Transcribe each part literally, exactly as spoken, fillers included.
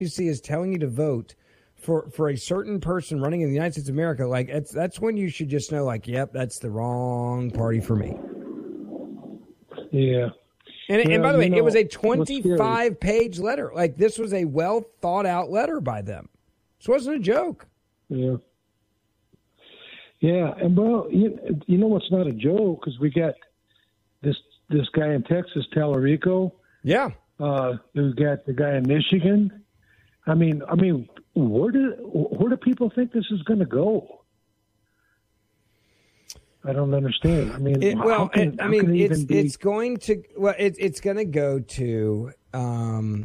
see is telling you to vote for, for a certain person running in the United States of America, like it's, that's when you should just know, like, yep, that's the wrong party for me. Yeah. And, yeah, and by the way, know, it was a twenty-five page letter. Like, this was a well thought out letter by them. This wasn't a joke. Yeah. Yeah. And well, you, you know what's not a joke is we got this, this guy in Texas, Tallarico. Yeah. Uh, we got the guy in Michigan. I mean, I mean, where do where do people think this is going to go? I don't understand. I mean, it, well, can, it, I mean, it it's be... it's going to well, it, it's going to go to um,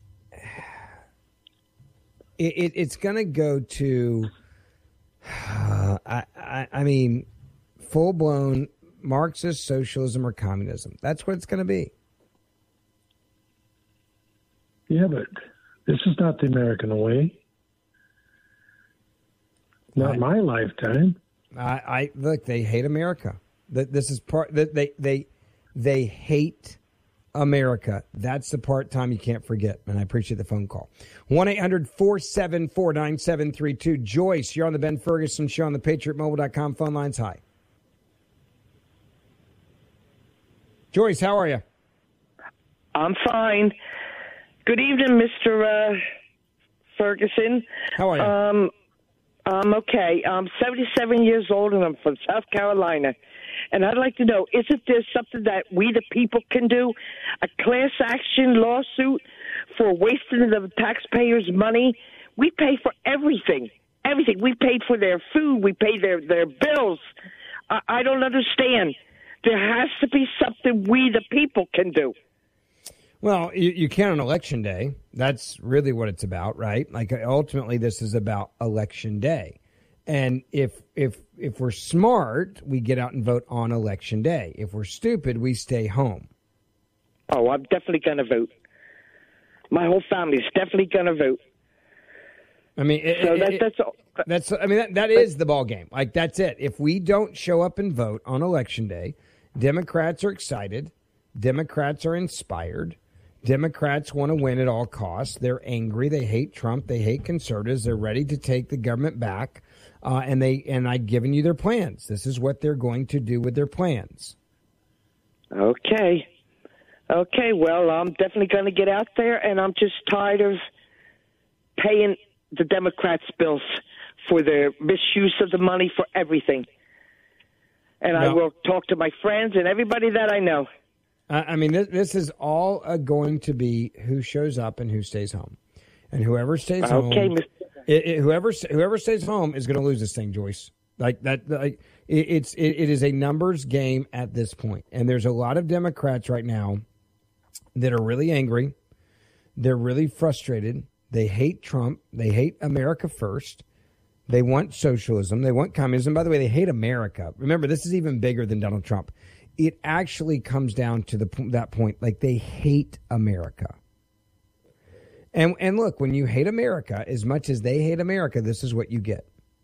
it, it it's going to go to uh, I, I I mean, full blown Marxist socialism or communism. That's what it's going to be. Yeah, but this is not the American way. Not I, my lifetime. I, I look. They hate America. That this is part. That they they they hate America. That's the part time you can't forget. And I appreciate the phone call. One eight hundred four seven four nine seven three two. Joyce, you're on the Ben Ferguson Show on the Patriot Mobile dot com phone lines. Hi, Joyce. How are you? I'm fine. Good evening, Mister Uh, Ferguson. How are you? Um, I'm okay. I'm seventy-seven years old, and I'm from South Carolina. And I'd like to know, isn't there something that we the people can do? A class action lawsuit for wasting the taxpayers' money? We pay for everything. Everything. We paid for their food. We pay their, their bills. I, I don't understand. There has to be something we the people can do. Well, you, you can on Election Day. That's really what it's about, right? Like, ultimately, this is about Election Day. And if if if we're smart, we get out and vote on Election Day. If we're stupid, we stay home. Oh, I'm definitely going to vote. My whole family's definitely going to vote. I mean, it, so it, that, it, that's all. That's I mean, that, that is the ball game. Like, that's it. If we don't show up and vote on Election Day, Democrats are excited. Democrats are inspired. Democrats want to win at all costs. They're angry. They hate Trump. They hate conservatives. They're ready to take the government back. Uh, and they and I've given you their plans. This is what they're going to do with their plans. Okay. Okay, well, I'm definitely going to get out there, and I'm just tired of paying the Democrats' bills for their misuse of the money for everything. And no. I will talk to my friends and everybody that I know. I mean, this, this is all uh, going to be who shows up and who stays home. And whoever stays okay, home, Mister it, it, whoever whoever stays home is going to lose this thing, Joyce. Like that, like it, it's it, it is a numbers game at this point. And there's a lot of Democrats right now that are really angry. They're really frustrated. They hate Trump. They hate America first. They want socialism. They want communism. By the way, they hate America. Remember, this is even bigger than Donald Trump. It actually comes down to the that point, like they hate America. And and look, when you hate America as much as they hate America, this is what you get.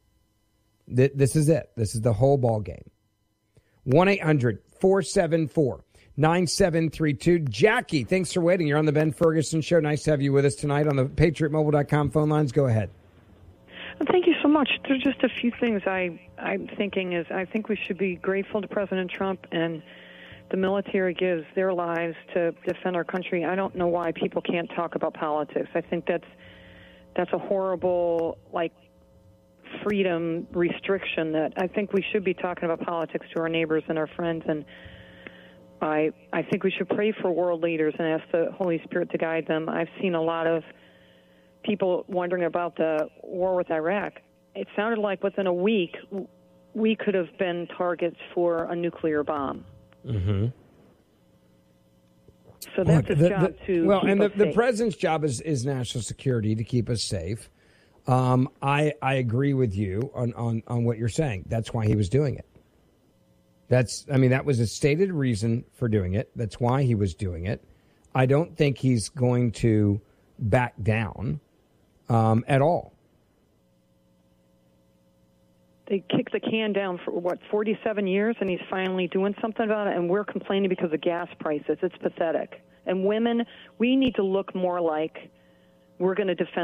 This is it. This is the whole ball game. one eight hundred four seven four nine seven three two. Jackie, thanks for waiting. You're on the Ben Ferguson Show. Nice to have you with us tonight on the Patriot Mobile dot com phone lines. Go ahead. Thank you so much. There's just a few things I, I'm thinking is I think we should be grateful to President Trump and the military gives their lives to defend our country. I don't know why people can't talk about politics. I think that's that's a horrible, like, freedom restriction that I think we should be talking about politics to our neighbors and our friends. And I I think we should pray for world leaders and ask the Holy Spirit to guide them. I've seen a lot of people wondering about the war with Iraq. It sounded like within a week we could have been targets for a nuclear bomb. Mm-hmm. So that's Look, a the, job the, to well, keep and the, us the safe. president's job is, is national security to keep us safe. Um, I I agree with you on, on, on what you're saying. That's why he was doing it. That's I mean that was a stated reason for doing it. That's why he was doing it. I don't think he's going to back down. Um, at all. They kicked the can down for, what, forty-seven years, and he's finally doing something about it, and we're complaining because of gas prices. It's pathetic. And women, we need to look more like we're going to defend